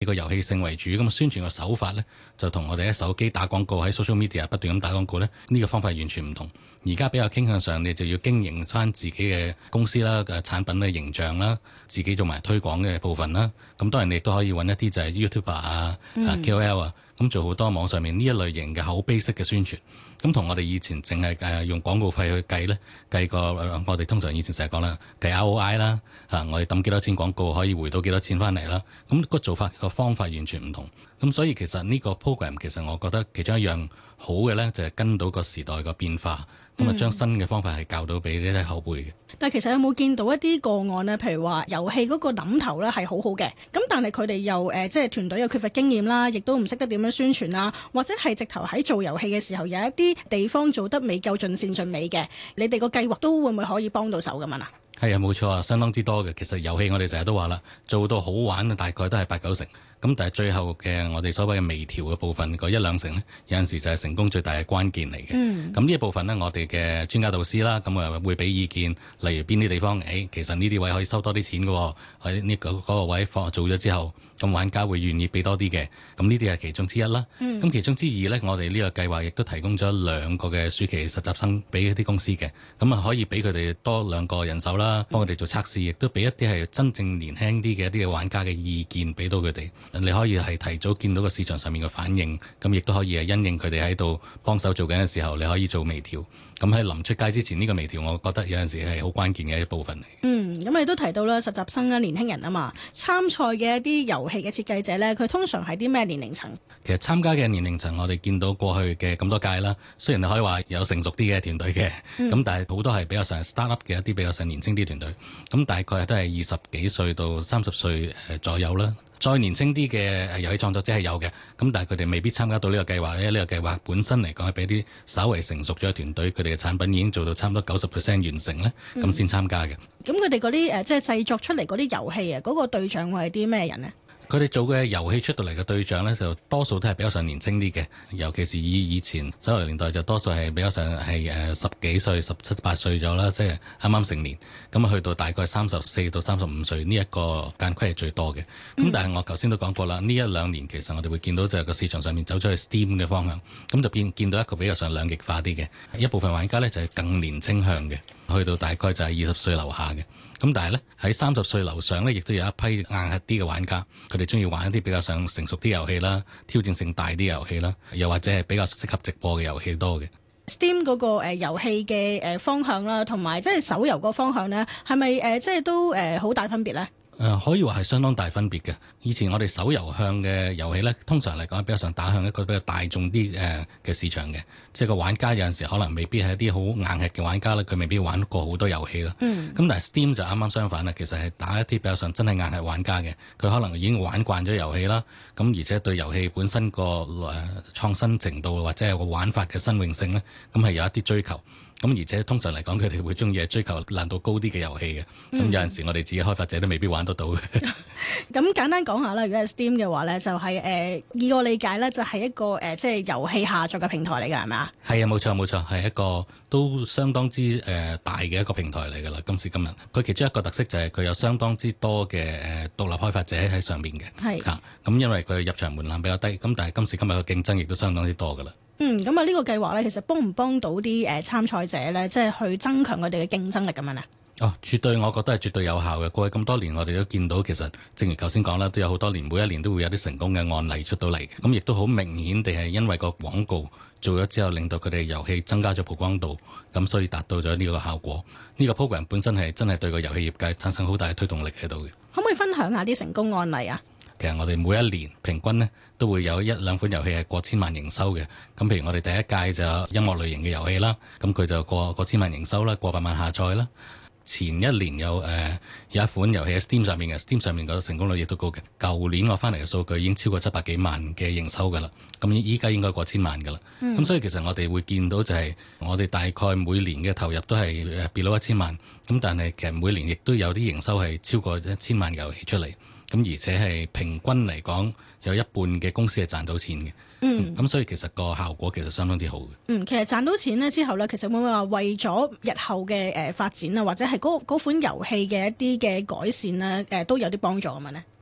呢個遊戲性為主，咁宣傳嘅手法呢，就同我哋喺手機打廣告喺 social media 不斷咁打廣告呢，呢個方法完全唔同。而家比較傾向上，你就要經營翻自己嘅公司啦、嘅產品嘅形象啦，自己做埋推廣嘅部分啦。咁當然你亦都可以揾一啲就係 YouTuber 啊、KOL 啊，咁做好多網上面呢一類型嘅口碑式嘅宣傳。咁同我哋以前淨係用廣告費去計呢，計個我哋通常以前成日講啦，計 ROI 啦，我哋抌幾多錢廣告可以回到幾多錢翻嚟啦。咁個做法個方法完全唔同。咁所以其實呢個 program 其實我覺得其中一樣好嘅呢，就係跟到個時代個變化。咁啊，將新嘅方法係教到俾呢啲後輩嘅。 但係其實有冇見到一啲個案呢？譬如話遊戲嗰個諗頭咧係好好嘅，咁但係佢哋又即係團隊又缺乏經驗啦，亦都唔識得點樣宣傳啦，或者係直頭喺做遊戲嘅時候有一啲地方做得未夠盡善盡美嘅，你哋個計劃都會唔會可以幫到手咁樣啊？ 係啊，冇錯啊，相當之多嘅。其實遊戲我哋成日都話啦，做到好玩大概都係8-9成。咁但係最後嘅我哋所謂嘅微調嘅部分，嗰1-2成呢，有陣時就係成功最大嘅關鍵嚟嘅。咁呢一部分呢，我哋嘅專家導師啦，咁啊會俾意見，例如邊啲地方，其實呢啲位可以收多啲錢嘅，喺呢嗰個位做咗之後，咁玩家會願意俾多啲嘅。咁呢啲係其中之一啦。咁其中之二呢，我哋呢個計劃亦都提供咗2個嘅暑期實習生俾一啲公司嘅，咁啊可以俾佢哋多2個人手啦，幫佢哋做測試，亦都俾一啲係真正年輕啲嘅一啲嘅玩家嘅意見俾到佢哋。你可以係提早見到個市場上面嘅反應，咁亦都可以係因應佢哋喺度幫手做緊嘅時候，你可以做微調。咁喺臨出街之前呢個微調，我覺得有陣時係好關鍵嘅一部分嚟。 咁你都提到啦，實習生啊，年輕人啊嘛，參賽嘅一啲遊戲嘅設計者呢，佢通常係啲咩年齡層？其實參加嘅年齡層，我哋見到過去嘅咁多屆啦，雖然你可以話有成熟啲嘅團隊嘅，咁但係好多係比較上 start up 嘅一啲比較上年輕啲團隊，咁大概都係20幾歲到30歲左右啦。再年輕啲嘅遊戲創作者係有嘅，咁但係佢哋未必參加到呢個計劃，因為呢個計劃本身嚟講係俾啲稍為成熟咗嘅團隊，佢哋嘅產品已經做到差唔多90% 完成咧，咁先參加嘅。 咁佢哋嗰啲即係製作出嚟嗰啲遊戲啊，嗰個對象會係啲咩人呢？ 佢哋做嘅遊戲出到嚟嘅對象呢，就多數都係比較上年輕啲嘅，尤其是以前手遊年代就多數係比較上係10幾歲、17、18歲咗啦，即係啱啱成年。咁啊去到大概34到35歲呢一個間規係最多嘅。咁但係我頭先都講過啦，呢1-2年其實我哋會見到就係個市場上面走咗去 Steam 嘅方向，咁就見到一個比較上兩極化啲嘅一部分玩家呢，就係更年輕向嘅，去到大概就係20歲樓下嘅。咁但係呢，喺30歲樓上呢，亦都有一批硬核啲嘅玩家，佢哋中意玩一啲比較上成熟啲遊戲啦，挑戰性大啲遊戲啦，又或者係比較適合直播嘅遊戲多嘅。 Steam 嗰個遊戲嘅方向啦，同埋即係手遊個方向呢，係咪即係都好大分別呢？ 可以話係相當大分別嘅。以前我哋手遊向嘅遊戲呢，通常嚟講比較上打向一個比較大眾啲嘅市場嘅，即係個玩家有陣時可能未必係一啲好硬核嘅玩家啦，佢未必玩過好多遊戲啦。咁但係 Steam 就啱啱相反啦，其實係打一啲比較上真係硬核玩家嘅，佢可能已經玩慣咗遊戲啦，咁而且對遊戲本身個創新程度或者係個玩法嘅新穎性呢，咁係有一啲追求。咁而且通常嚟講，佢哋會中意係追求難度高啲嘅遊戲嘅。咁有陣時我哋自己開發者都未必玩得到嘅。 咁簡單講下啦，如果係 Steam 嘅話咧，就係以我理解咧，就係一個即係遊戲下載嘅平台嚟㗎，係咪啊？係啊， 冇錯，係一個都相當之大嘅一個平台嚟㗎啦。今時今日，佢其中一個特色就係佢有相當之多嘅獨立開發者喺上面嘅。係啊，咁因為佢入場門檻比較低，咁但係今時今日嘅競爭亦都相當之多㗎啦。 咁啊呢個計劃咧，其實幫唔幫到啲參賽者咧，即係去增強佢哋嘅競爭力咁樣啊？ 絕對，我覺得係絕對有效嘅。過去咁多年，我哋都見到其實正如頭先講啦，都有好多年，每一年都會有啲成功嘅案例出到嚟嘅。咁亦都好明顯地係因為個廣告做咗之後，令到佢哋遊戲增加咗曝光度，咁所以達到咗呢個效果。呢個 program 本身係真係對個遊戲業界產生好大嘅推動力喺度嘅。 可唔可以分享下啲成功案例啊？ 其實我哋每一年平均呢都會有1-2款遊戲係過千萬營收嘅。咁譬如我哋第一屆就音樂類型嘅遊戲啦，咁佢就過千萬營收啦，過百萬下載啦。前一年有一款遊戲喺 Steam 上面嘅 ，Steam 上面個成功率亦都高嘅。舊年我翻嚟嘅數據已經超過700幾萬嘅營收㗎啦，咁依家應該過千萬㗎啦。咁所以其實我哋會見到就係我哋大概每年嘅投入都係below 1000萬，咁但係其實每年亦都有啲營收係超過1000萬嘅遊戲出嚟。咁而且係平均嚟講，有一半嘅公司係賺到錢嘅。咁所以其實個效果其實相當之好嘅。 其實賺到錢咧之後咧，其實會唔會話為咗日後嘅發展啊，或者係嗰款遊戲嘅一啲嘅改善咧，都有啲幫助咁樣呢？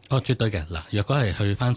絕對嘅嗱。若果係去翻